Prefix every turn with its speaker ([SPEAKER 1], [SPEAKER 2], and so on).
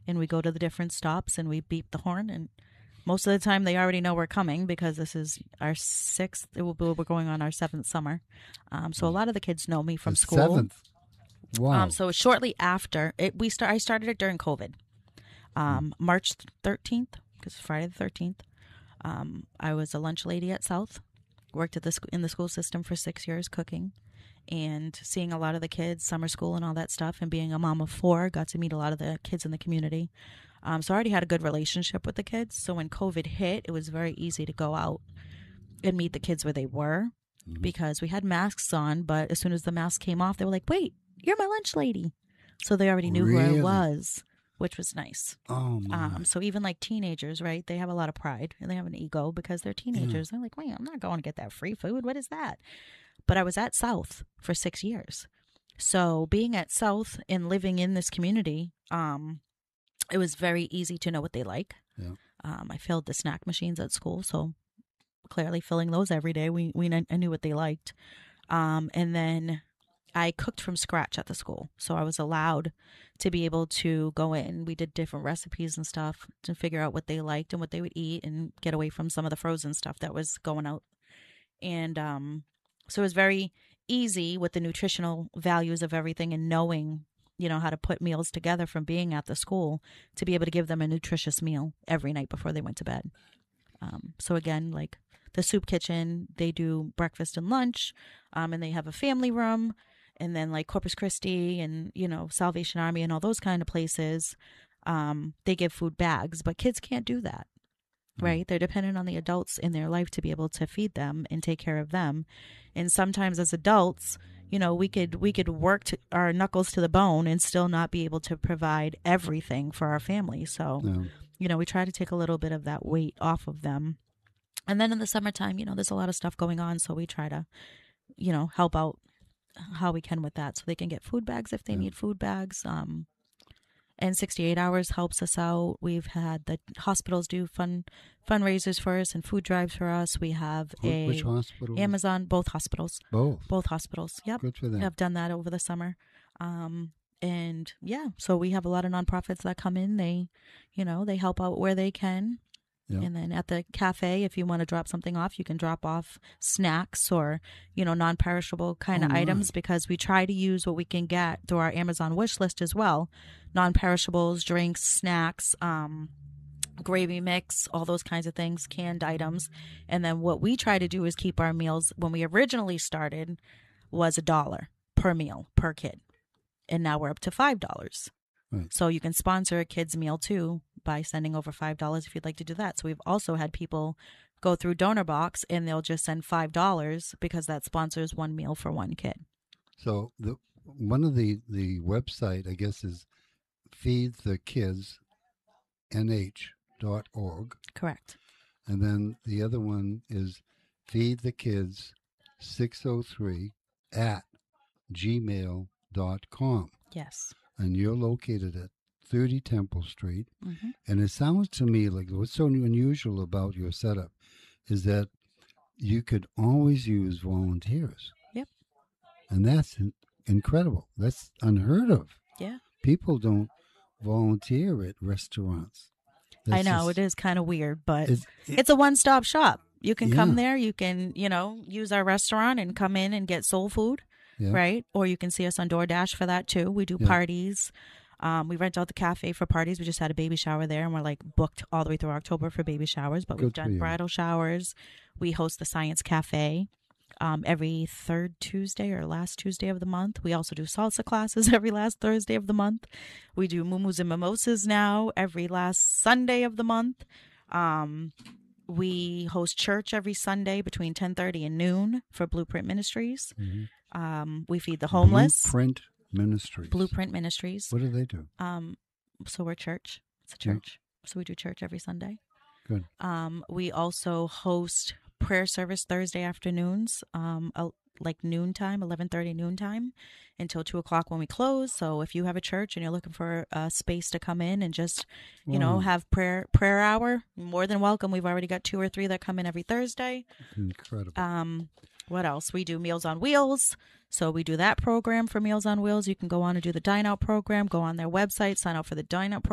[SPEAKER 1] and we go to the different stops and we beep the horn, and most of the time they already know we're coming because this is our sixth. We're going on our seventh summer. So a lot of the kids know me from
[SPEAKER 2] The
[SPEAKER 1] school.
[SPEAKER 2] seventh. Wow.
[SPEAKER 1] So shortly after I started it during COVID. March 13th, because Friday the 13th. I was a lunch lady at South. Worked in the school system for 6 years cooking and seeing a lot of the kids, summer school and all that stuff, and being a mom of 4, got to meet a lot of the kids in the community. So I already had a good relationship with the kids. So when COVID hit, it was very easy to go out and meet the kids where they were because we had masks on. But as soon as the mask came off, they were like, wait, you're my lunch lady. So they already knew who I was, which was nice.
[SPEAKER 2] Oh, my.
[SPEAKER 1] So even like teenagers, right, they have a lot of pride and they have an ego because they're teenagers. They're like, wait, I'm not going to get that free food. What is that? But I was at South for 6 years. So being at South and living in this community, it was very easy to know what they like.
[SPEAKER 2] Yeah.
[SPEAKER 1] I filled the snack machines at school, so clearly filling those every day. I knew what they liked. And then I cooked from scratch at the school. So I was allowed to be able to go in. We did different recipes and stuff to figure out what they liked and what they would eat and get away from some of the frozen stuff that was going out. And so it was very easy with the nutritional values of everything and knowing, how to put meals together from being at the school to be able to give them a nutritious meal every night before they went to bed. So again, like the soup kitchen, they do breakfast and lunch, and they have a family room. And then like Corpus Christi and, Salvation Army and all those kind of places, they give food bags, but kids can't do that, right? They're dependent on the adults in their life to be able to feed them and take care of them. And sometimes as adults, we could work our knuckles to the bone and still not be able to provide everything for our family. So, we try to take a little bit of that weight off of them. And then in the summertime, there's a lot of stuff going on. So we try to, help out how we can with that, so they can get food bags if they need food bags. And 68 Hours helps us out. We've had the hospitals do fundraisers for us and food drives for us. We have
[SPEAKER 2] Which hospital?
[SPEAKER 1] Amazon, both hospitals.
[SPEAKER 2] Both
[SPEAKER 1] hospitals. Yep.
[SPEAKER 2] Good for them.
[SPEAKER 1] I've done that over the summer. And yeah, so we have a lot of nonprofits that come in. They, they help out where they can. Yeah. And then at the cafe, if you want to drop something off, you can drop off snacks or, non-perishable kind of items, because we try to use what we can get through our Amazon wish list as well. Non-perishables, drinks, snacks, gravy mix, all those kinds of things, canned items. And then what we try to do is keep our meals, when we originally started, was $1 per meal per kid. And now we're up to $5. Right. So you can sponsor a kid's meal too by sending over $5 if you'd like to do that. So we've also had people go through DonorBox and they'll just send $5 because that sponsors one meal for one kid.
[SPEAKER 2] So one of the website, I guess, is feedthekidsnh.org.
[SPEAKER 1] Correct.
[SPEAKER 2] And then the other one is feedthekids603@gmail.com.
[SPEAKER 1] Yes.
[SPEAKER 2] And you're located at 30 Temple Street.
[SPEAKER 1] Mm-hmm.
[SPEAKER 2] And it sounds to me like what's so unusual about your setup is that you could always use volunteers.
[SPEAKER 1] Yep.
[SPEAKER 2] And that's incredible. That's unheard of.
[SPEAKER 1] Yeah.
[SPEAKER 2] People don't volunteer at restaurants.
[SPEAKER 1] I know, it is kind of weird, but it's a one-stop shop. You can come there. You can, use our restaurant and come in and get soul food. Yeah. Right? Or you can see us on DoorDash for that too. We do parties. We rent out the cafe for parties. We just had a baby shower there, and we're like booked all the way through October for baby showers. But we've done bridal showers. We host the Science Cafe every third Tuesday or last Tuesday of the month. We also do salsa classes every last Thursday of the month. We do mumus and mimosas now every last Sunday of the month. We host church every Sunday between 10:30 and noon for Blueprint Ministries. Mm-hmm. We feed the homeless.
[SPEAKER 2] Blueprint Ministries. What do they do?
[SPEAKER 1] So we're church. It's a church. Yeah. So we do church every Sunday.
[SPEAKER 2] Good.
[SPEAKER 1] We also host prayer service Thursday afternoons, like noontime, 11:30 noontime, until 2:00 when we close. So if you have a church and you're looking for a space to come in and just, have prayer hour, more than welcome. We've already got 2 or 3 that come in every Thursday.
[SPEAKER 2] Incredible.
[SPEAKER 1] What else? We do Meals on Wheels. So we do that program for Meals on Wheels. You can go on and do the Dine Out program. Go on their website, sign up for the Dine Out program.